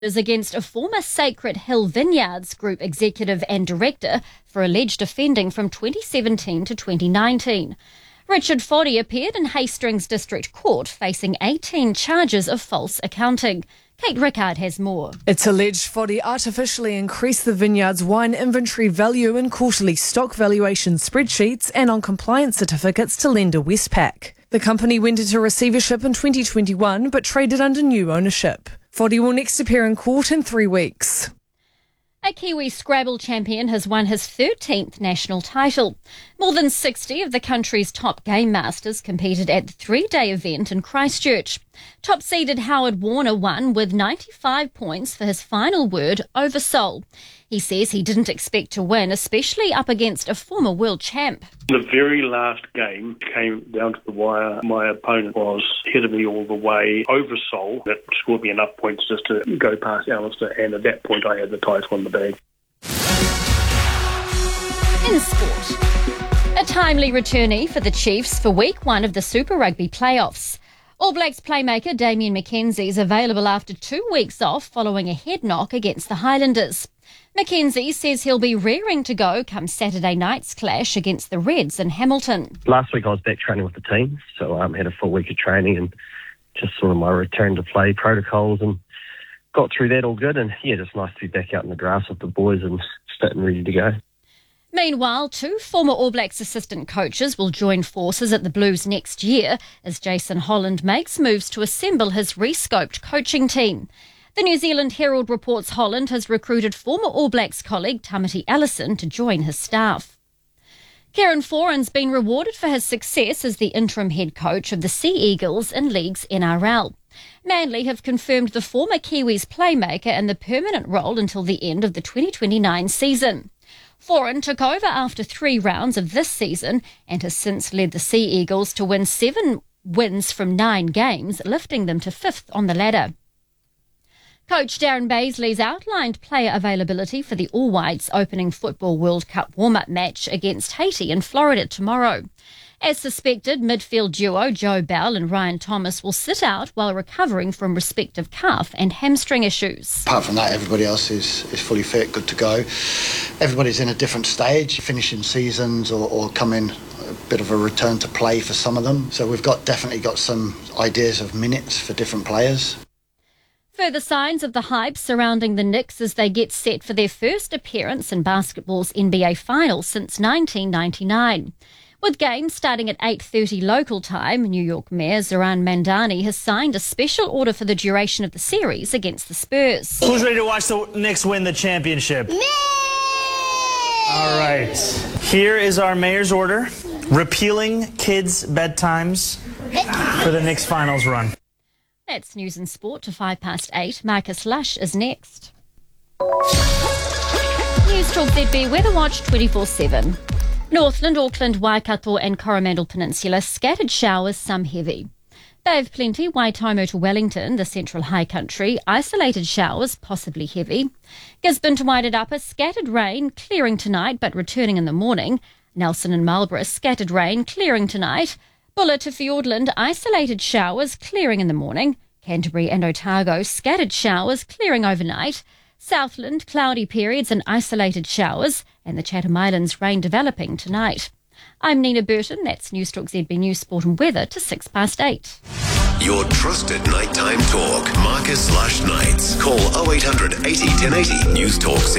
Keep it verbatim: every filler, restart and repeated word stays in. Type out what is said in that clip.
Is against a former Sacred Hill Vineyards Group executive and director for alleged offending from twenty seventeen to twenty nineteen. Richard Foddy appeared in Hastings District Court facing eighteen charges of false accounting. Kate Rickard has more. It's alleged Foddy artificially increased the vineyard's wine inventory value in quarterly stock valuation spreadsheets and on compliance certificates to lender Westpac. The company went into receivership in twenty twenty-one but traded under new ownership. Foddy will next appear in court in three weeks. A Kiwi Scrabble champion has won his thirteenth national title. More than sixty of the country's top game masters competed at the three-day event in Christchurch. Top-seeded Howard Warner won with ninety-five points for his final word, Oversoul. He says he didn't expect to win, especially up against a former world champ. The very last game came down to the wire. My opponent was ahead of me all the way. Oversoul, that scored me enough points just to go past Alistair, and at that point I had the title in the bag. In sport, a timely returnee for the Chiefs for week one of the Super Rugby playoffs. All Blacks playmaker Damien McKenzie is available after two weeks off following a head knock against the Highlanders. McKenzie says he'll be raring to go come Saturday night's clash against the Reds in Hamilton. Last week I was back training with the team, so I um, had a full week of training and just sort of my return to play protocols and got through that all good. And yeah, just nice to be back out in the grass with the boys and fit and ready to go. Meanwhile, two former All Blacks assistant coaches will join forces at the Blues next year as Jason Holland makes moves to assemble his rescoped coaching team. The New Zealand Herald reports Holland has recruited former All Blacks colleague Tamati Ellison to join his staff. Kieran Foran's been rewarded for his success as the interim head coach of the Sea Eagles in League's N R L. Manly have confirmed the former Kiwis playmaker in the permanent role until the end of the twenty twenty-nine season. Foran took over after three rounds of this season and has since led the Sea Eagles to win seven wins from nine games, lifting them to fifth on the ladder. Coach Darren Baisley's outlined player availability for the All Whites opening Football World Cup warm-up match against Haiti in Florida tomorrow. As suspected, midfield duo Joe Bell and Ryan Thomas will sit out while recovering from respective calf and hamstring issues. Apart from that, everybody else is, is fully fit, good to go. Everybody's in a different stage, finishing seasons or, or coming a bit of a return to play for some of them. So we've got definitely got some ideas of minutes for different players. Further signs of the hype surrounding the Knicks as they get set for their first appearance in basketball's N B A Finals since nineteen ninety-nine. With games starting at eight thirty local time, New York Mayor Zoran Mandani has signed a special order for the duration of the series against the Spurs. Who's ready to watch the Knicks win the championship? Me! All right. Here is our mayor's order, repealing kids' bedtimes for the Knicks finals run. That's news and sport to five past eight. Marcus Lush is next. News Talk Z B Weather Watch twenty-four seven. Northland, Auckland, Waikato and Coromandel Peninsula, scattered showers, some heavy. Bay of Plenty, Waitomo to Wellington, the central high country, isolated showers, possibly heavy. Gisborne to Wairarapa, scattered rain, clearing tonight but returning in the morning. Nelson and Marlborough, scattered rain, clearing tonight. Buller to Fiordland, isolated showers, clearing in the morning. Canterbury and Otago, scattered showers, clearing overnight. Southland, cloudy periods and isolated showers, and the Chatham Islands rain developing tonight. I'm Nina Burton, that's Newstalk Z B News Sport and Weather to six past eight. Your trusted nighttime talk, Marcus Lush Nights. Call oh eight hundred eighty ten eighty. Newstalk Z